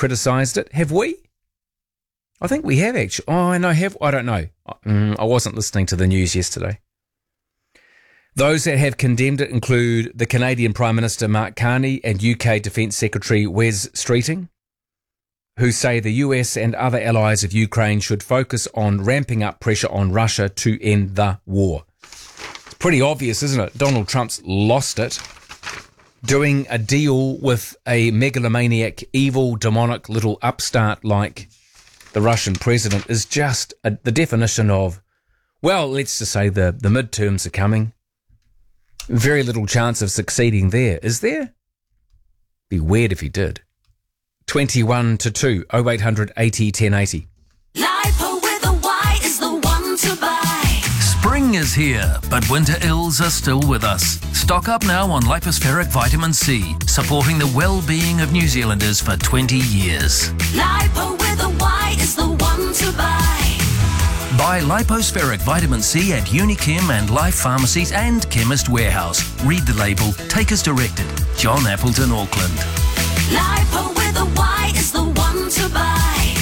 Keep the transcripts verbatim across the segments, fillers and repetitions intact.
criticised it. Have we? I think we have actually. Oh, and I have. I don't know. Mm, I wasn't listening to the news yesterday. Those that have condemned it include the Canadian Prime Minister Mark Carney and U K Defence Secretary Wes Streeting, who say the U S and other allies of Ukraine should focus on ramping up pressure on Russia to end the war. It's pretty obvious, isn't it? Donald Trump's lost it. Doing a deal with a megalomaniac, evil, demonic little upstart like the Russian president is just a, the definition of, well, let's just say the, the midterms are coming. Very little chance of succeeding there, is there? Be weird if he did. twenty-one to two, oh eight hundred eighty ten eighty. Lipo with a Y is the one to buy. Spring is here, but winter ills are still with us. Stock up now on lipospheric vitamin C, supporting the well-being of New Zealanders for twenty years. Lipo with a Y is the one to buy. Buy lipospheric vitamin C at Unichem and Life Pharmacies and Chemist Warehouse. Read the label. Take as directed. John Appleton, Auckland. Lipo with a Y is the one to buy.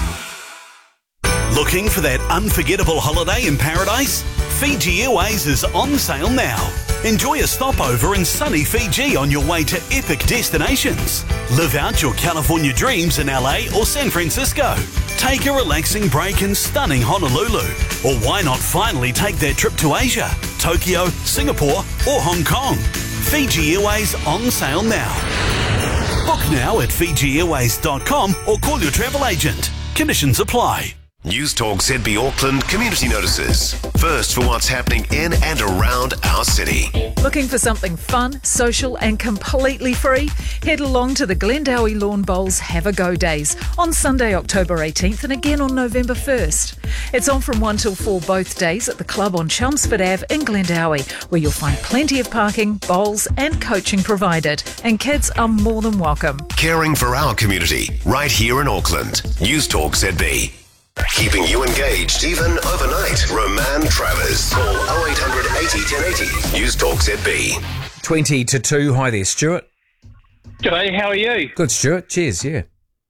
Looking for that unforgettable holiday in paradise? Fiji Airways is on sale now. Enjoy a stopover in sunny Fiji on your way to epic destinations. Live out your California dreams in L A or San Francisco. Take a relaxing break in stunning Honolulu. Or why not finally take that trip to Asia, Tokyo, Singapore or Hong Kong? Fiji Airways on sale now. Book now at fiji airways dot com or call your travel agent. Conditions apply. News Talk Z B Auckland community notices. First for what's happening in and around our city. Looking for something fun, social and completely free? Head along to the Glendowie Lawn Bowls Have a Go Days on Sunday, October eighteenth and again on November first. It's on from one till four both days at the club on Chelmsford Avenue in Glendowie, where you'll find plenty of parking, bowls and coaching provided. And kids are more than welcome. Caring for our community right here in Auckland. News Talk Z B. Keeping you engaged even overnight. Roman Travers. Call oh eight hundred eighty ten eighty. News Talk Z B. twenty to two. Hi there, Stuart. G'day, how are you? Good, Stuart. Cheers, yeah.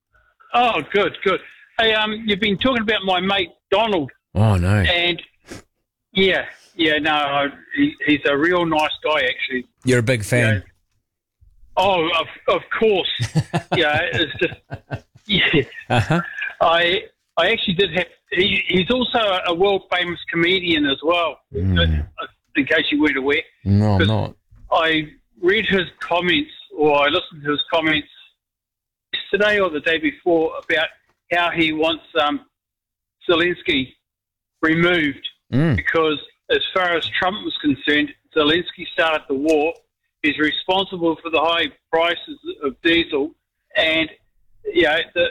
Oh, good, good. Hey, um, you've been talking about my mate Donald. Oh, no. And, yeah, yeah, no, he, he's a real nice guy, actually. You're a big fan. You know. Oh, of, of course. Yeah, it's just, yeah. Uh-huh. I... I actually did have. He, he's also a world famous comedian as well. Mm. In case you weren't aware. No, I'm not. I read his comments, or I listened to his comments yesterday or the day before about how he wants um, Zelensky removed mm. because, as far as Trump was concerned, Zelensky started the war. He's responsible for the high prices of diesel, and yeah, you know, the.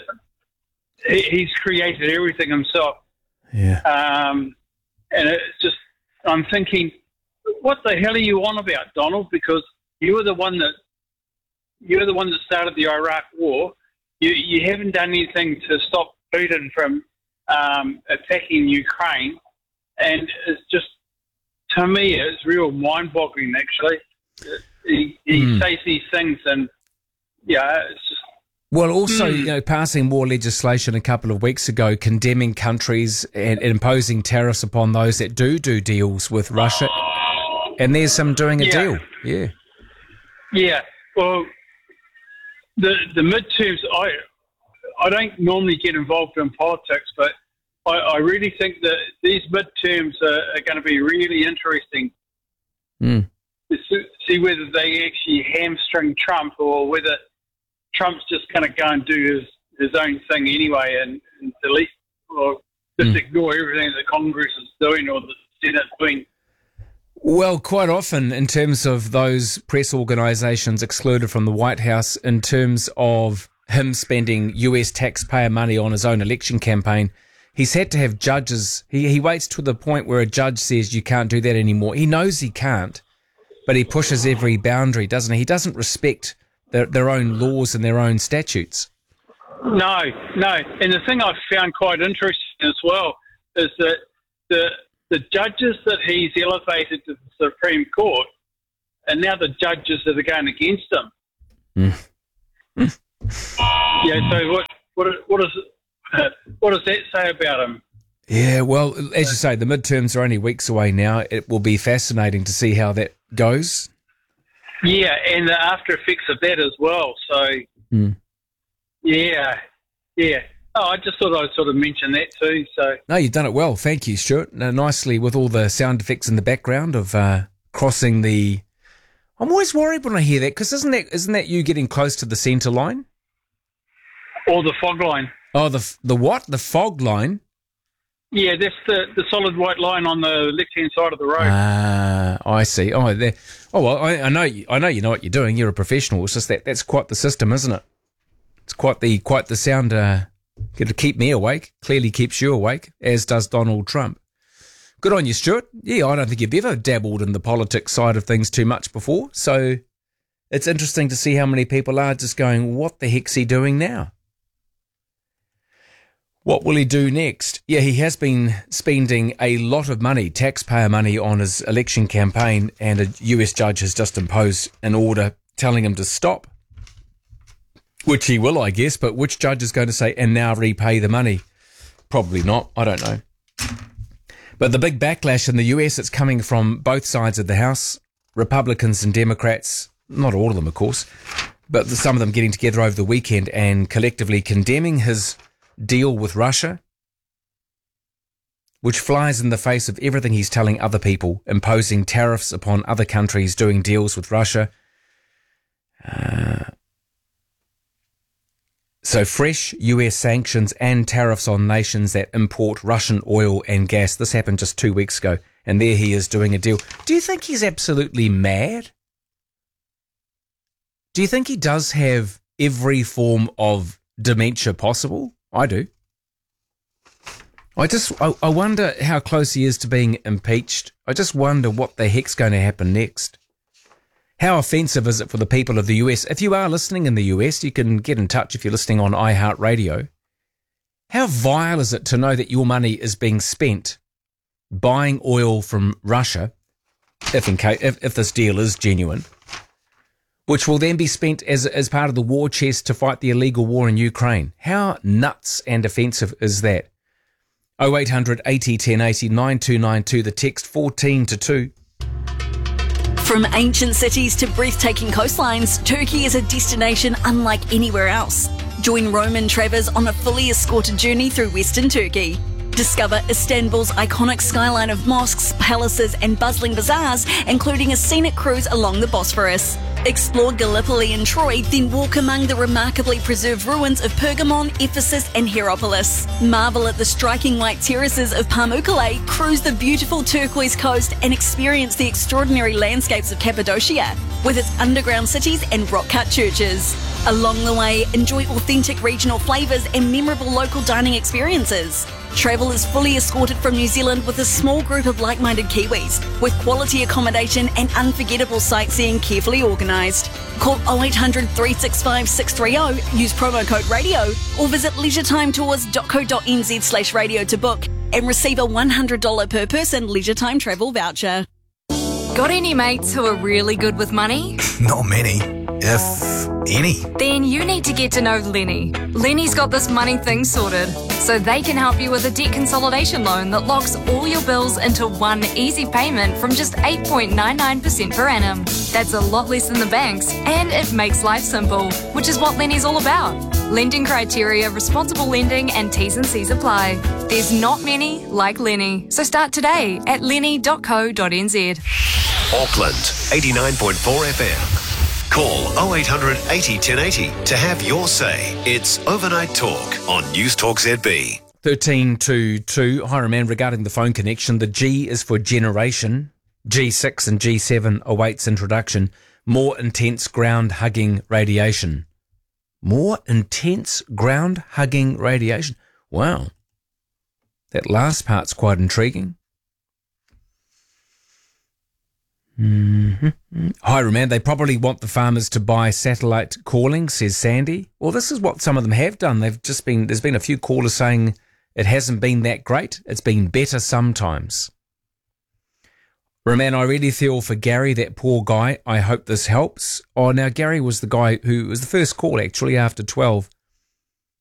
He's created everything himself. Yeah. Um, and it's just, I'm thinking, what the hell are you on about, Donald? Because you were the one that, you were the one that started the Iraq war. You, you haven't done anything to stop Putin from um, attacking Ukraine. And it's just, to me, it's real mind-boggling, actually. He, he mm. says these things and, yeah, it's just, well, also, mm. you know, passing more legislation a couple of weeks ago condemning countries and, and imposing tariffs upon those that do do deals with Russia. And there's some doing a yeah. deal. Yeah. Yeah. Well, the the midterms, I I don't normally get involved in politics, but I, I really think that these midterms are, are going to be really interesting mm. to see whether they actually hamstring Trump or whether Trump's just going to go and do his, his own thing anyway and, and delete or just mm. ignore everything that Congress is doing or the Senate's doing. Well, quite often in terms of those press organisations excluded from the White House, in terms of him spending U S taxpayer money on his own election campaign, he's had to have judges. He, he waits to the point where a judge says you can't do that anymore. He knows he can't, but he pushes every boundary, doesn't he? He doesn't respect Their, their own laws and their own statutes. No, no. And the thing I've found quite interesting as well is that the the judges that he's elevated to the Supreme Court are now the judges that are going against him. Mm. Mm. Yeah. So what what what does what does that say about him? Yeah, well, as you say, the midterms are only weeks away now. It will be fascinating to see how that goes. Yeah, and the after effects of that as well. So, Mm. yeah, yeah. Oh, I just thought I'd sort of mention that too. So, No, you've done it well. Thank you, Stuart. Now, nicely with all the sound effects in the background of uh, crossing the... I'm always worried when I hear that, because isn't that, isn't that you getting close to the centre line? or the fog line. Oh, the the what? The fog line? Yeah, that's the, the solid white line on the left-hand side of the road. Ah, I see. Oh, there. Oh, well, I, I know. You, I know you know what you're doing. You're a professional. It's just that that's quite the system, isn't it? It's quite the quite the sound. Uh, to keep me awake. Clearly keeps you awake, as does Donald Trump. Good on you, Stuart. Yeah, I don't think you've ever dabbled in the politics side of things too much before. So it's interesting to see how many people are just going, "What the heck's he doing now? What will he do next?" Yeah, he has been spending a lot of money, taxpayer money, on his election campaign, and a U S judge has just imposed an order telling him to stop. Which he will, I guess, but which judge is going to say, and now repay the money? Probably not. I don't know. But the big backlash in the U S, it's coming from both sides of the House, Republicans and Democrats, not all of them, of course, but some of them getting together over the weekend and collectively condemning his deal with Russia, which flies in the face of everything he's telling other people, imposing tariffs upon other countries doing deals with Russia. Uh, so fresh U S sanctions and tariffs on nations that import Russian oil and gas. This happened just two weeks ago, and there he is doing a deal. Do you think he's absolutely mad? Do you think he does have every form of dementia possible? I do. I just, I, I wonder how close he is to being impeached. I just wonder what the heck's going to happen next. How offensive is it for the people of the U S? If you are listening in the U S, you can get in touch if you're listening on iHeartRadio. How vile is it to know that your money is being spent buying oil from Russia, if in case, if, if this deal is genuine, which will then be spent as as part of the war chest to fight the illegal war in Ukraine? How nuts and offensive is that? oh eight hundred eighty ten eighty nine two nine two, the text fourteen to two. From ancient cities to breathtaking coastlines, Turkey is a destination unlike anywhere else. Join Roman travellers on a fully escorted journey through Western Turkey. Discover Istanbul's iconic skyline of mosques, palaces and bustling bazaars, including a scenic cruise along the Bosphorus. Explore Gallipoli and Troy, then walk among the remarkably preserved ruins of Pergamon, Ephesus and Hierapolis. Marvel at the striking white terraces of Pamukkale, cruise the beautiful turquoise coast and experience the extraordinary landscapes of Cappadocia, with its underground cities and rock-cut churches. Along the way, enjoy authentic regional flavours and memorable local dining experiences. Travel is fully escorted from New Zealand with a small group of like-minded Kiwis, with quality accommodation and unforgettable sightseeing carefully organised. Call oh eight hundred three six five six three oh, use promo code radio, or visit leisuretimetours.co.nz slash radio to book and receive a one hundred dollars per person Leisure Time travel voucher. Got any mates who are really good with money? Not many, if any. Then you need to get to know Lenny. Lenny's got this money thing sorted, so they can help you with a debt consolidation loan that locks all your bills into one easy payment from just eight point nine nine percent per annum. That's a lot less than the banks, and it makes life simple, which is what Lenny's all about. Lending criteria, responsible lending, and T's and C's apply. There's not many like Lenny, so start today at lenny dot co dot n z. Auckland, eighty-nine point four F M. Call oh eight hundred eighty ten eighty to have your say. It's Overnight Talk on News Talk Z B. thirteen to two. Hi, Roman, regarding the phone connection, the G is for generation. G six and G seven awaits introduction. More intense ground-hugging radiation. More intense ground-hugging radiation. Wow. That last part's quite intriguing. Mm-hmm. Hi, Roman. They probably want the farmers to buy satellite calling, says Sandy. Well, this is what some of them have done. They've just been, there's been a few callers saying it hasn't been that great. It's been better sometimes. Roman, I really feel for Gary, that poor guy. I hope this helps. Oh, now Gary was the guy who was the first call actually after twelve.